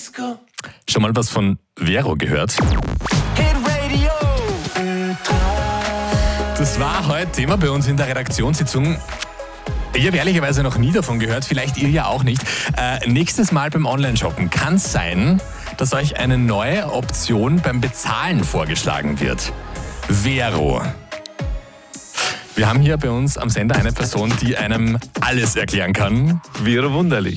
Schon mal was von Vero gehört? Das war heute Thema bei uns in der Redaktionssitzung. Ich habe ehrlicherweise noch nie davon gehört, vielleicht ihr ja auch nicht. Nächstes Mal beim Online-Shoppen kann es sein, dass euch eine neue Option beim Bezahlen vorgeschlagen wird. Vero. Wir haben hier bei uns am Sender eine Person, die einem alles erklären kann. Vero Wunderlich.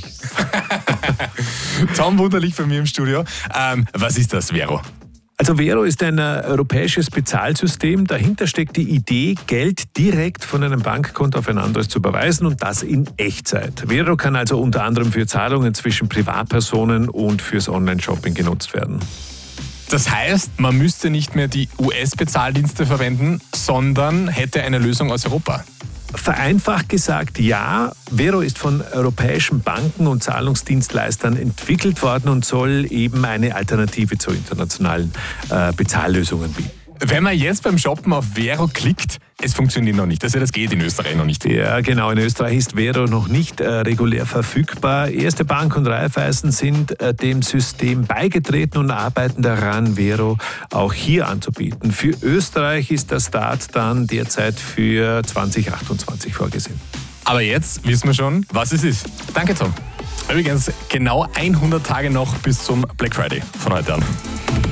Tom Wunderlich bei mir im Studio. Was ist das, Vero? Also Vero ist ein europäisches Bezahlsystem. Dahinter steckt die Idee, Geld direkt von einem Bankkonto auf ein anderes zu überweisen und das in Echtzeit. Vero kann also unter anderem für Zahlungen zwischen Privatpersonen und fürs Online-Shopping genutzt werden. Das heißt, man müsste nicht mehr die US-Bezahldienste verwenden, sondern hätte eine Lösung aus Europa. Vereinfacht gesagt, ja. Vero ist von europäischen Banken und Zahlungsdienstleistern entwickelt worden und soll eben eine Alternative zu internationalen Bezahllösungen bieten. Wenn man jetzt beim Shoppen auf Vero klickt, es funktioniert noch nicht. Also das geht in Österreich noch nicht. Ja, genau. In Österreich ist Vero noch nicht regulär verfügbar. Erste Bank und Raiffeisen sind dem System beigetreten und arbeiten daran, Vero auch hier anzubieten. Für Österreich ist der Start dann derzeit für 2028 vorgesehen. Aber jetzt wissen wir schon, was es ist. Danke, Tom. Übrigens, genau 100 Tage noch bis zum Black Friday von heute an.